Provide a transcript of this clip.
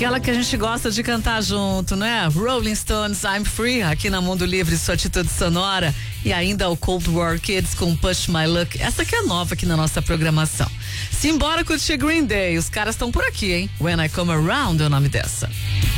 Aquela que a gente gosta de cantar junto, né? Rolling Stones, I'm Free, aqui na Mundo Livre, sua atitude sonora. E ainda o Cold War Kids com Push My Luck. Essa que é nova aqui na nossa programação. Simbora curtir Green Day, os caras estão por aqui, hein? When I Come Around é o nome dessa.